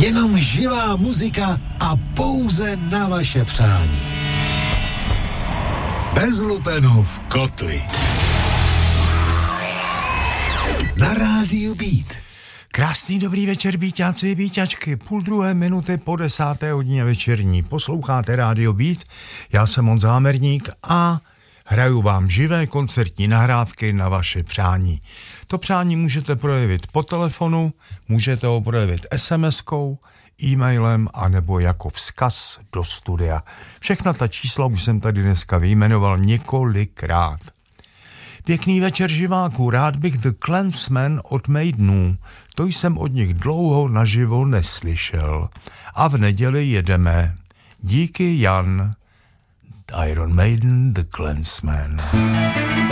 Jenom živá muzika a pouze na vaše přání. Bez lupenů v kotli. Na rádiu Beat. Krásný dobrý večer, býťáci, býťačky, 11:30 po 10. hodině večerní. Posloucháte rádio Beat, já jsem Honza Hámerník a hraju vám živé koncertní nahrávky na vaše přání. To přání můžete projevit po telefonu, můžete ho projevit SMS-kou, e-mailem anebo jako vzkaz do studia. Všechna ta čísla už jsem tady dneska vyjmenoval několikrát. Pěkný večer živáků, rád bych The Clansmen od Maidenů. To jsem od nich dlouho naživo neslyšel. A v neděli jedeme. Díky Jan, Iron Maiden, The Clansmen.